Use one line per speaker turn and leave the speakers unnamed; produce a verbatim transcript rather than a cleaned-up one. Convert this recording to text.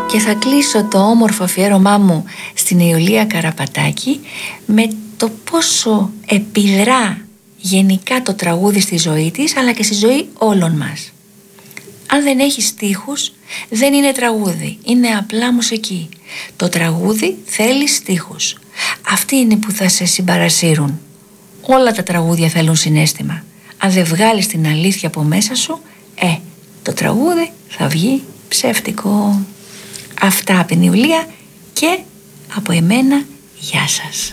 Και θα κλείσω το όμορφο αφιέρωμά μου στην Ιουλία Καραπατάκη με το πόσο επιδρά γενικά το τραγούδι στη ζωή της, αλλά και στη ζωή όλων μας. Αν δεν έχει στίχους, δεν είναι τραγούδι, είναι απλά μουσική. Το τραγούδι θέλει στίχους. Αυτοί είναι που θα σε συμπαρασύρουν. Όλα τα τραγούδια θέλουν συναίσθημα. Αν δεν βγάλεις την αλήθεια από μέσα σου, ε, το τραγούδι θα βγει ψεύτικο. Αυτά από την Ιουλία και από εμένα, γεια σας.